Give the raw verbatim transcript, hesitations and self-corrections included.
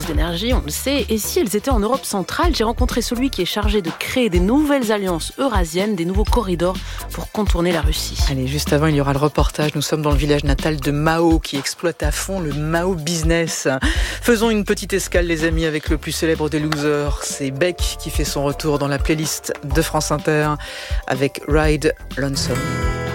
d'énergie, on le sait. Et si elles étaient en Europe centrale, j'ai rencontré celui qui est chargé de créer des nouvelles alliances eurasiennes, des nouveaux corridors pour contourner la Russie. Allez, juste avant, il y aura le reportage. Nous sommes dans le village natal de Mao qui exploite à fond le Mao Business. Faisons une petite escale, les amis, avec le plus célèbre des losers. C'est Beck qui fait son retour dans la playlist de France Inter avec Ride Lonesome.